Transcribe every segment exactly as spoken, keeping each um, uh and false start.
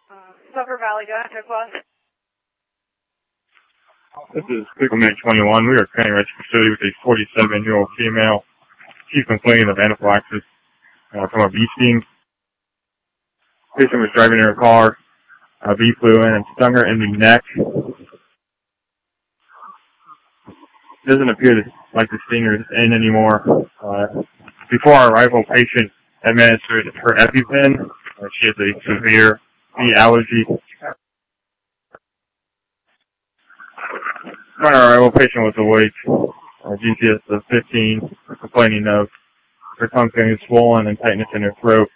Uh, Silver Valley, go ahead, plus. This is Cleveland Med twenty-one. We are currently at the facility with a forty-seven-year-old female. She's complaining of anaphylaxis uh, from a bee sting. The patient was driving in her car. A bee flew in and stung her in the neck. It doesn't appear to, like the stinger is in anymore. Uh, before our arrival, patient administered her EpiPen. Uh, she has a severe bee allergy. Upon our arrival, patient was awake. Uh, G C S of fifteen, complaining of her tongue feeling swollen and tightness in her throat.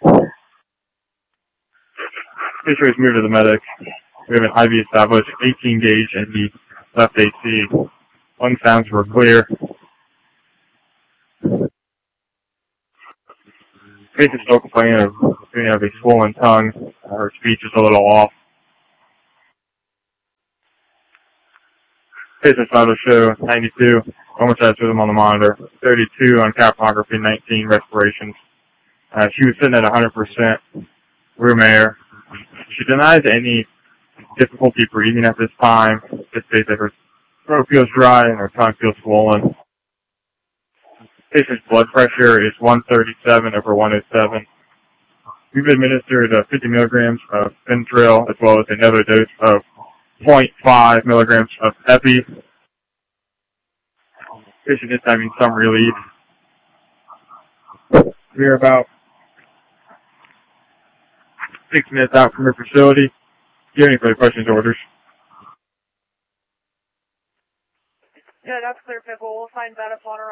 Patient was moved to the medic. We have an I V established, eighteen gauge in the left A C. Lung sounds were clear. Patient still complaining of, of a swollen tongue. Uh, her speech is a little off. Patient's vital show ninety-two. Moment size rhythm on the monitor. thirty-two on capnography, nineteen respirations. Uh, she was sitting at one hundred percent room air. She denies any difficulty breathing at this time. Just states that her throat feels dry and her tongue feels swollen. Patient's blood pressure is one thirty-seven over one oh seven. We've administered uh, fifty milligrams of Fentril as well as another dose of zero point five milligrams of Epi. Patient is having some relief. We are about six minutes out from your facility. Do you have any further questions or orders? Yeah, that's clear, Pickle. We'll find that upon arrival.